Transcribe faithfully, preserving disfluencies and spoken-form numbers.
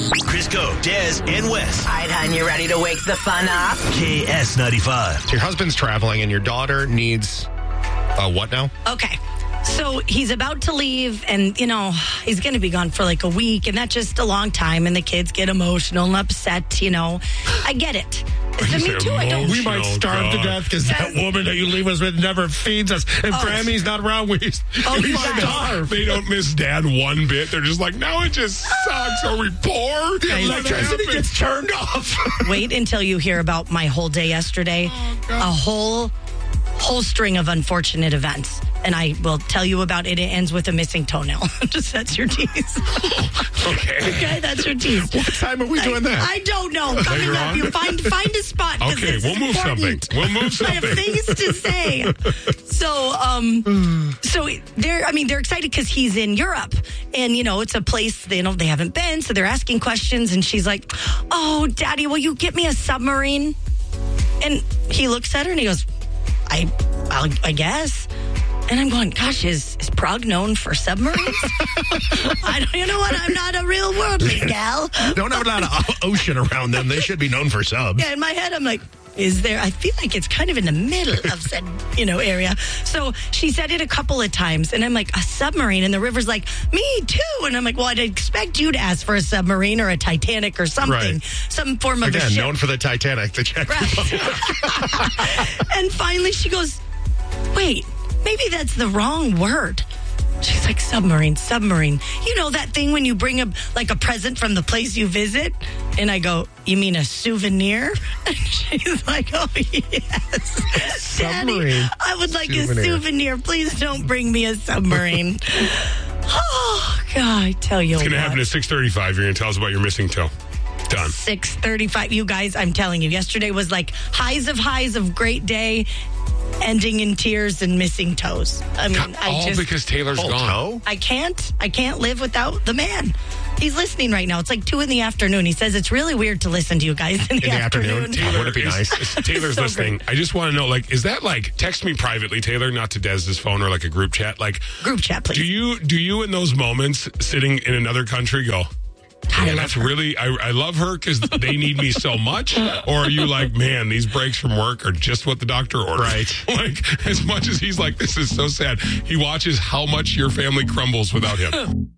Crisco, Des, and Wes. All right, hon, you ready to wake the fun up? K S ninety-five. So your husband's traveling and your daughter needs uh, what now? Okay. So he's about to leave, and, you know, he's going to be gone for like a week, and that's just a long time, and the kids get emotional and upset, you know. I get it. So me too. I don't. We might starve to death because that woman that you leave us with never feeds us. And Oh. Grammy's not around. We, Oh, we you might guys. starve. They don't miss Dad one bit. They're just like, now it just sucks. Are we poor? The electricity gets turned off. Wait until you hear about my whole day yesterday. a whole, whole string of unfortunate events. And I will tell you about it. It ends with a missing toenail. Just that's your tease. Okay. Okay, that's your tease. What time are we doing I, that? I don't know. Coming Later up, on? you find find a spot. 'cause Okay, this we'll is move important. something. We'll move I have something. things to say. So, um, so they're. I mean, they're excited because he's in Europe, and you know, it's a place they know they haven't been, so they're asking questions. And she's like, "Oh, Daddy, will you get me a submarine?" And he looks at her and he goes, "I, I'll, I guess." And I'm going, gosh, is, is Prague known for submarines? I don't, you know what? I'm not a real worldly gal. Don't have a lot of o- ocean around them. They should be known for subs. Yeah, in my head, I'm like, is there? I feel like it's kind of in the middle of said, you know, area. So she said it a couple of times, and I'm like, a submarine, and the river's like, me too. And I'm like, well, I'd expect you to ask for a submarine or a Titanic or something, Right. some form of a Again, ship. known for the Titanic, the Czech Republic. And finally, she goes, wait, maybe that's the wrong word. She's like, submarine, submarine. You know that thing when you bring a like a present from the place you visit? And I go, you mean a souvenir? And she's like, oh, yes. Daddy, Submarine. I would like Souvenir. a souvenir. Please don't bring me a submarine. Oh, God, I tell you It's going to what. happen at six thirty-five. You're going to tell us about your missing toe. Done. six thirty-five. You guys, I'm telling you, yesterday was like highs of highs of great day, ending in tears and missing toes. I mean, I All just, because Taylor's Oh, gone. toe? I can't, I can't live without the man. He's listening right now. It's like two in the afternoon. He says it's really weird to listen to you guys in the, In the afternoon? afternoon. Taylor- Would it be is- nice? is- Taylor's So listening. I just want to know, like, is that like, text me privately, Taylor, not to Dez's phone or like a group chat. Like, Group chat, please. do you do you in those moments sitting in another country go, I man, love that's her. really, I, I love her because they need me so much? Or are you like, man, these breaks from work are just what the doctor ordered? Right. Like, as much as he's like, this is so sad, he watches how much your family crumbles without him.